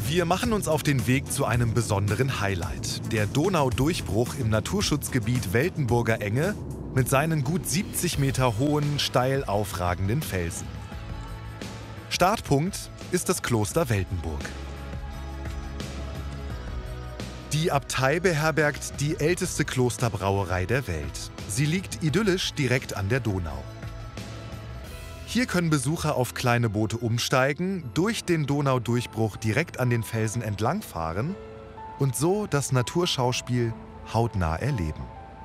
Wir machen uns auf den Weg zu einem besonderen Highlight. Der Donaudurchbruch im Naturschutzgebiet Weltenburger Enge mit seinen gut 70 Meter hohen, steil aufragenden Felsen. Startpunkt ist das Kloster Weltenburg. Die Abtei beherbergt die älteste Klosterbrauerei der Welt. Sie liegt idyllisch direkt an der Donau. Hier können Besucher auf kleine Boote umsteigen, durch den Donaudurchbruch direkt an den Felsen entlangfahren und so das Naturschauspiel hautnah erleben.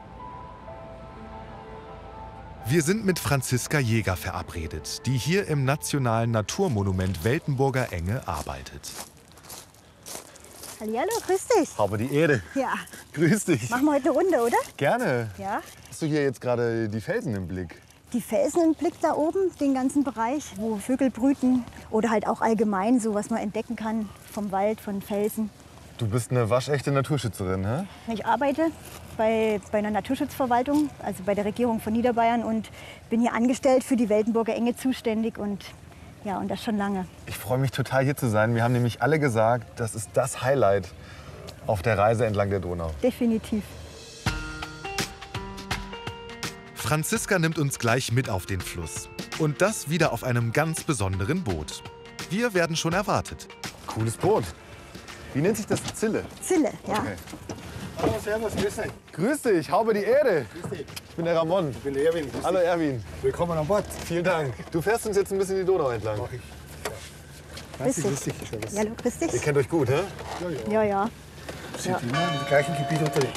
Wir sind mit Franziska Jäger verabredet, die hier im Nationalen Naturmonument Weltenburger Enge arbeitet. Hallihallo, grüß dich. Habe die Ehre. Ja. Grüß dich. Machen wir heute eine Runde, oder? Gerne. Ja. Hast du hier jetzt gerade die Felsen im Blick? Die Felsen im Blick da oben, den ganzen Bereich, wo Vögel brüten oder halt auch allgemein so, was man entdecken kann vom Wald, von Felsen. Du bist eine waschechte Naturschützerin, hä? Ich arbeite bei einer Naturschutzverwaltung, also bei der Regierung von Niederbayern und bin hier angestellt für die Weltenburger Enge zuständig und das schon lange. Ich freue mich total, hier zu sein. Wir haben nämlich alle gesagt, das ist das Highlight auf der Reise entlang der Donau. Definitiv. Franziska nimmt uns gleich mit auf den Fluss. Und das wieder auf einem ganz besonderen Boot. Wir werden schon erwartet. Cooles Boot. Wie nennt sich das? Zille? Zille, ja. Okay. Hallo, servus, grüß dich. Grüß dich, habe die Ehre. Grüß dich. Ich bin der Ramon. Ich bin der Erwin. Grüß Hallo dich. Erwin. Willkommen an Bord. Vielen Dank. Du fährst uns jetzt ein bisschen die Donau entlang. Mach ich. Grüß dich. Grüß dich. Servus. Ja, hallo, grüß Ihr dich. kennt euch gut, hä? Ja, ja. Sind immer im gleichen Gebiet unterwegs.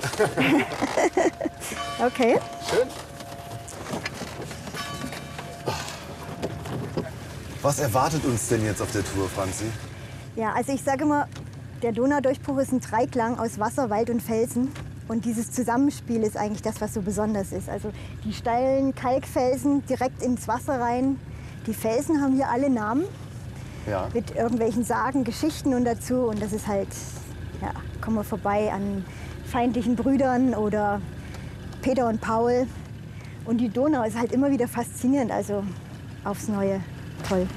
Okay. Schön. Was erwartet uns denn jetzt auf der Tour, Franzi? Ja, also ich sage immer, der Donaudurchbruch ist ein Dreiklang aus Wasser, Wald und Felsen. Und dieses Zusammenspiel ist eigentlich das, was so besonders ist. Also die steilen Kalkfelsen direkt ins Wasser rein. Die Felsen haben hier alle Namen Ja. mit irgendwelchen Sagen, Geschichten und dazu. Und das ist halt, ja, kommen wir vorbei an feindlichen Brüdern oder Peter und Paul. Und die Donau ist halt immer wieder faszinierend, also aufs Neue toll.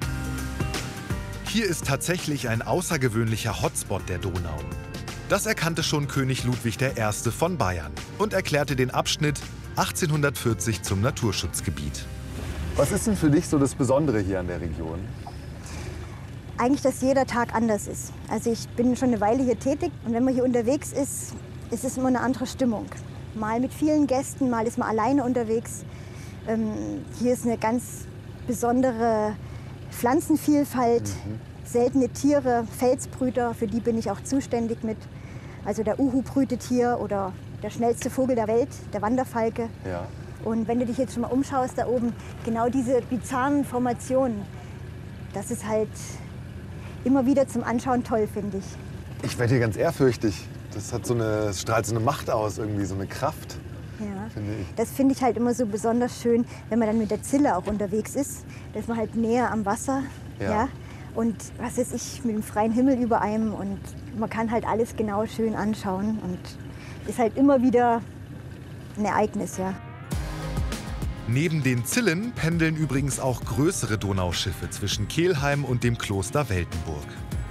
Hier ist tatsächlich ein außergewöhnlicher Hotspot der Donau. Das erkannte schon König Ludwig I. von Bayern und erklärte den Abschnitt 1840 zum Naturschutzgebiet. Was ist denn für dich so das Besondere hier an der Region? Eigentlich, dass jeder Tag anders ist. Also ich bin schon eine Weile hier tätig und wenn man hier unterwegs ist, ist es immer eine andere Stimmung. Mal mit vielen Gästen, mal ist man alleine unterwegs. Hier ist eine ganz besondere Pflanzenvielfalt, seltene Tiere, Felsbrüter, für die bin ich auch zuständig mit. Also der Uhu brütet hier oder der schnellste Vogel der Welt, der Wanderfalke. Ja. Und wenn du dich jetzt schon mal umschaust da oben, genau diese bizarren Formationen, das ist halt immer wieder zum Anschauen toll, finde ich. Ich werde hier ganz ehrfürchtig. Es strahlt so eine Macht aus, irgendwie so eine Kraft. Ja. Finde ich. Das finde ich halt immer so besonders schön, wenn man dann mit der Zille auch unterwegs ist. Da ist man halt näher am Wasser. Ja. Und was weiß ich, mit dem freien Himmel über einem. Und man kann halt alles genau schön anschauen. Und ist halt immer wieder ein Ereignis, ja. Neben den Zillen pendeln übrigens auch größere Donauschiffe zwischen Kelheim und dem Kloster Weltenburg.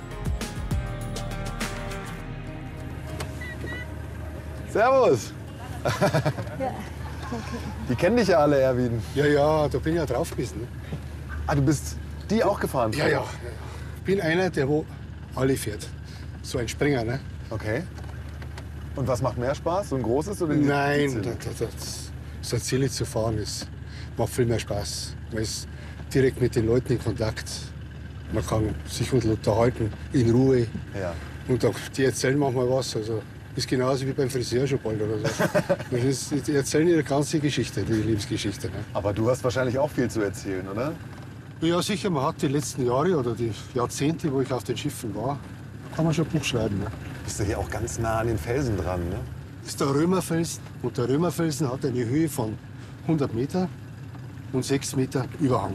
Servus! Ja. Die kennen dich ja alle, Erwin. Ja, da bin ich ja drauf gewesen. Ne? Ah, du bist die auch gefahren? Ja. Ich bin einer, der wo alle fährt. So ein Springer, ne? Okay. Und was macht mehr Spaß? So ein großes oder die Nein, Zille? so ein Ziel zu fahren macht viel mehr Spaß. Man ist direkt mit den Leuten in Kontakt. Man kann sich unterhalten, in Ruhe. Ja. Und auch die erzählen manchmal was. Also, ist genauso wie beim Friseur schon bald oder so. Die erzählen ihre ganze Geschichte, die Lebensgeschichte. Ne? Aber du hast wahrscheinlich auch viel zu erzählen, oder? Ja, sicher. Man hat die letzten Jahre oder die Jahrzehnte, wo ich auf den Schiffen war, kann man schon ein Buch schreiben. Ne? Bist du hier auch ganz nah an den Felsen dran, ne? Das ist der Römerfelsen. Und der Römerfelsen hat eine Höhe von 100 Meter und 6 Meter Überhang.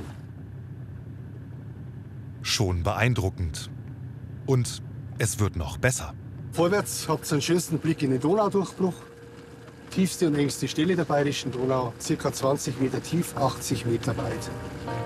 Schon beeindruckend. Und es wird noch besser. Vorwärts habt ihr den schönsten Blick in den Donaudurchbruch. Tiefste und engste Stelle der Bayerischen Donau, ca. 20 Meter tief, 80 Meter weit.